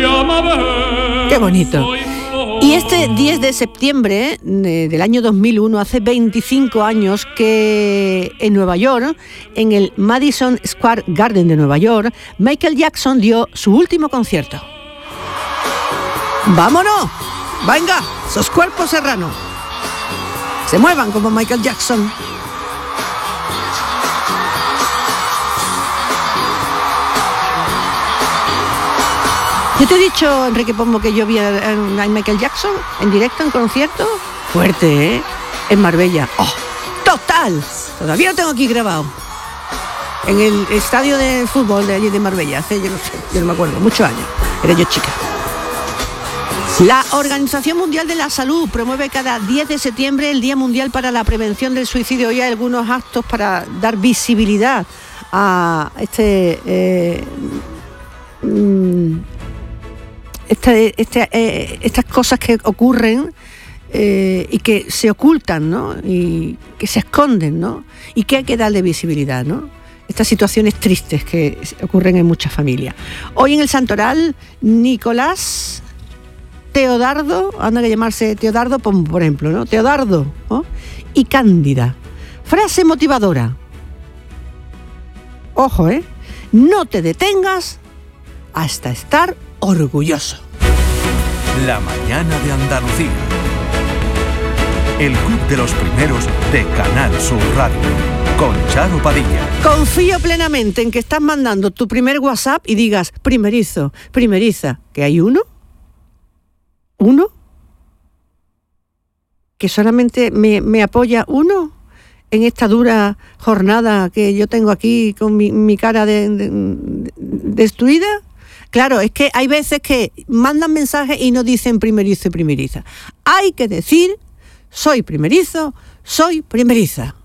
Qué bonito. Y este 10 de septiembre del año 2001, hace 25 años, que en Nueva York, en el Madison Square Garden de Nueva York, Michael Jackson dio su último concierto. ¡Vámonos! ¡Venga! ¡Esos cuerpos serranos! ¡Se muevan como Michael Jackson! Yo te he dicho, Enrique Pombo, que yo vi a Michael Jackson en directo, en concierto. Fuerte, ¿eh? En Marbella. ¡Oh! ¡Total! Todavía lo tengo aquí grabado. En el estadio de fútbol de allí de Marbella. Hace, yo no me acuerdo, muchos años. Era yo chica. La Organización Mundial de la Salud promueve cada 10 de septiembre el Día Mundial para la Prevención del Suicidio. Hoy hay algunos actos para dar visibilidad a estas cosas que ocurren y que se ocultan, ¿no? Y que se esconden, ¿no? Y que hay que darle visibilidad, ¿no? Estas situaciones tristes que ocurren en muchas familias. Hoy en el Santoral, Nicolás, Teodardo, anda que llamarse Teodardo, por ejemplo, ¿no? Teodardo, ¿no? Y Cándida. Frase motivadora. Ojo, no te detengas hasta estar orgulloso. La mañana de Andalucía. El club de los primeros de Canal Sur Radio. Con Charo Padilla. Confío plenamente en que estás mandando tu primer WhatsApp y digas primerizo, primeriza, que hay uno que solamente me apoya uno en esta dura jornada que yo tengo aquí con mi cara destruida. Claro, es que hay veces que mandan mensajes y no dicen primerizo y primeriza. Hay que decir soy primerizo, soy primeriza.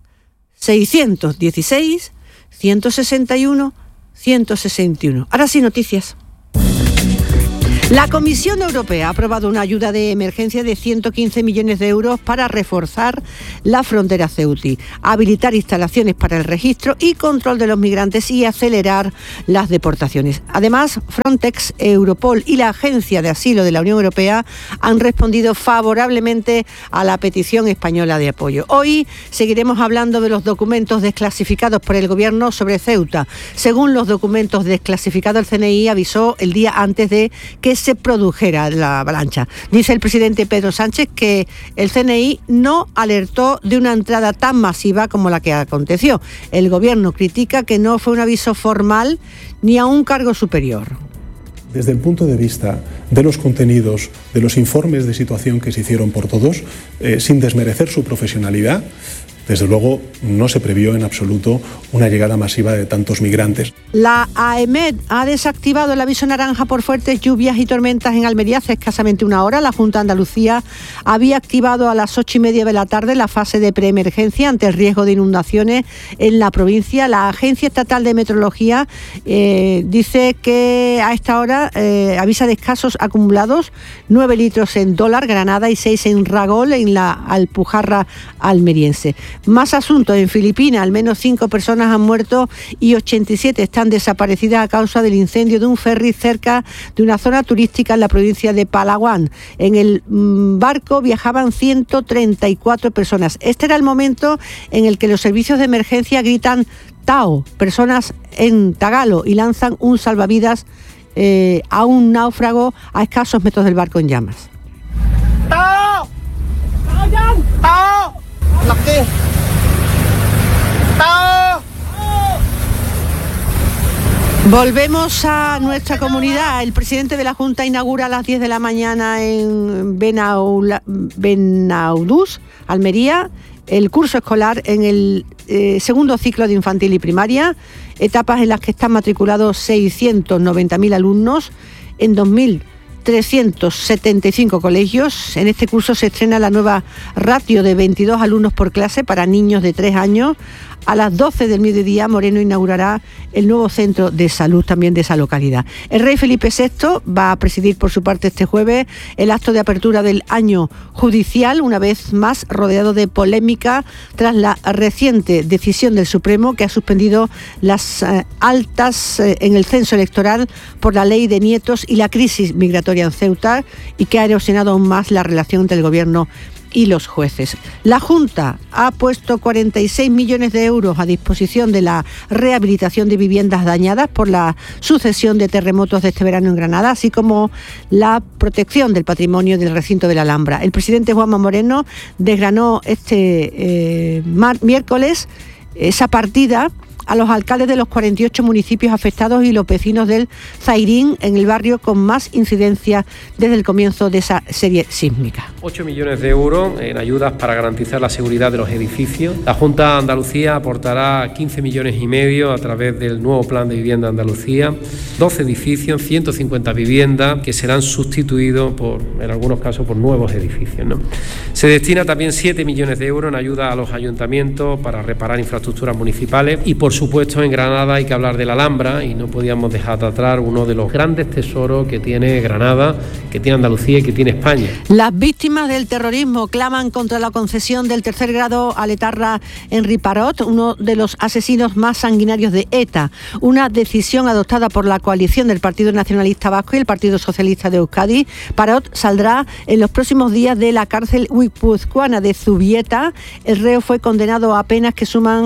616 161 161. Ahora sí, noticias. La Comisión Europea ha aprobado una ayuda de emergencia de 115 millones de euros para reforzar la frontera ceutí, habilitar instalaciones para el registro y control de los migrantes y acelerar las deportaciones. Además, Frontex, Europol y la Agencia de Asilo de la Unión Europea han respondido favorablemente a la petición española de apoyo. Hoy seguiremos hablando de los documentos desclasificados por el Gobierno sobre Ceuta. Según los documentos desclasificados, el CNI avisó el día antes de que se produjera la avalancha. Dice el presidente Pedro Sánchez que el CNI no alertó de una entrada tan masiva como la que aconteció. El Gobierno critica que no fue un aviso formal ni a un cargo superior. Desde el punto de vista de los contenidos, de los informes de situación que se hicieron por todos, sin desmerecer su profesionalidad, desde luego no se previó en absoluto una llegada masiva de tantos migrantes. La AEMET ha desactivado el aviso naranja por fuertes lluvias y tormentas en Almería hace escasamente una hora. La Junta de Andalucía había activado a las 8:30 de la tarde la fase de preemergencia ante el riesgo de inundaciones en la provincia. La Agencia Estatal de Meteorología dice que a esta hora avisa de escasos acumulados, 9 litros en Dólar, Granada, y 6 en Ragol, en la Alpujarra almeriense. Más asuntos. En Filipinas, al menos 5 personas han muerto y 87 están desaparecidas a causa del incendio de un ferry cerca de una zona turística en la provincia de Palawan. En el barco viajaban 134 personas. Este era el momento en el que los servicios de emergencia gritan Tao, personas en tagalo, y lanzan un salvavidas a un náufrago a escasos metros del barco en llamas. ¡Tao! ¡Tao! ¡Tao! Volvemos a nuestra comunidad. El presidente de la Junta inaugura a las 10 de la mañana en Benaudús, Almería, el curso escolar en el segundo ciclo de infantil y primaria, etapas en las que están matriculados 690.000 alumnos. En 2000 375 colegios. En este curso se estrena la nueva ratio de 22 alumnos por clase para niños de 3 años. A las 12 del mediodía, Moreno inaugurará el nuevo centro de salud también de esa localidad. El rey Felipe VI va a presidir por su parte este jueves el acto de apertura del año judicial, una vez más rodeado de polémica tras la reciente decisión del Supremo que ha suspendido las altas en el censo electoral por la ley de nietos y la crisis migratoria en Ceuta, y que ha erosionado aún más la relación entre el Gobierno y los jueces. La Junta ha puesto 46 millones de euros a disposición de la rehabilitación de viviendas dañadas por la sucesión de terremotos de este verano en Granada, así como la protección del patrimonio del recinto de la Alhambra. El presidente Juanma Moreno desgranó este miércoles esa partida a los alcaldes de los 48 municipios afectados y los vecinos del Zairín, en el barrio con más incidencia desde el comienzo de esa serie sísmica. 8 millones de euros en ayudas para garantizar la seguridad de los edificios. La Junta de Andalucía aportará 15 millones y medio a través del nuevo Plan de Vivienda Andalucía. 12 edificios, 150 viviendas que serán sustituidos en algunos casos por nuevos edificios, ¿no? Se destina también 7 millones de euros en ayuda a los ayuntamientos para reparar infraestructuras municipales. Y por supuesto, en Granada hay que hablar de la Alhambra, y no podíamos dejar de atrás uno de los grandes tesoros que tiene Granada, que tiene Andalucía y que tiene España. Las víctimas del terrorismo claman contra la concesión del tercer grado al etarra Henri Parot, uno de los asesinos más sanguinarios de ETA. Una decisión adoptada por la coalición del Partido Nacionalista Vasco y el Partido Socialista de Euskadi. Parot saldrá en los próximos días de la cárcel guipuzcoana de Zubieta. El reo fue condenado a penas que suman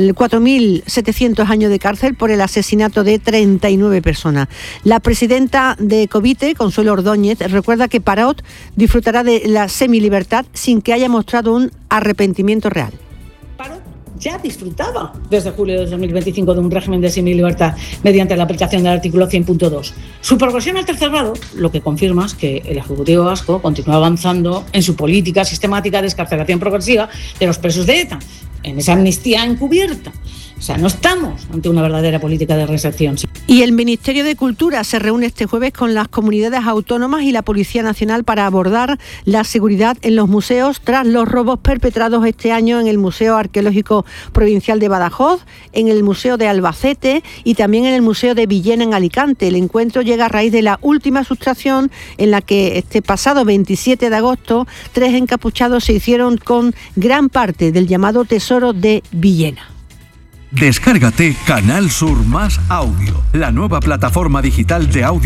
4.700 años de cárcel por el asesinato de 39 personas. La presidenta de Covite, Consuelo Ordóñez, recuerda que Parot disfrutará de la semilibertad sin que haya mostrado un arrepentimiento real. Parot ya disfrutaba desde julio de 2025 de un régimen de semilibertad mediante la aplicación del artículo 100.2. Su progresión al tercer grado lo que confirma es que el Ejecutivo vasco continúa avanzando en su política sistemática de excarcelación progresiva de los presos de ETA, en esa amnistía encubierta. O sea, no estamos ante una verdadera política de reinserción. Y el Ministerio de Cultura se reúne este jueves con las comunidades autónomas y la Policía Nacional para abordar la seguridad en los museos tras los robos perpetrados este año en el Museo Arqueológico Provincial de Badajoz, en el Museo de Albacete y también en el Museo de Villena en Alicante. El encuentro llega a raíz de la última sustracción en la que este pasado 27 de agosto 3 encapuchados se hicieron con gran parte del llamado Tesoro de Villena. Descárgate Canal Sur Más Audio, la nueva plataforma digital de audio